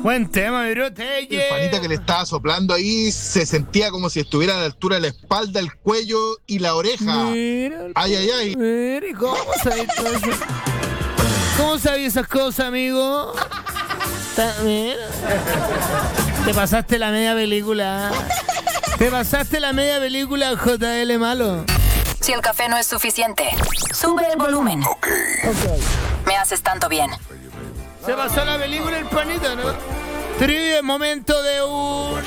Buen tema, bro. El panita que le estaba soplando ahí se sentía como si estuviera a la altura de la espalda, el cuello y la oreja. Mira, Ay, ay, ay. mira, ¿cómo sabes todo eso? ¿Cómo sabes esas cosas, amigo? Mira. Te pasaste la media película. Te pasaste la media película, JL Malo. Si el café no es suficiente, sube el volumen. Okay. Me haces tanto bien. Se pasó la película el panito, ¿no? Trivia, momento de un...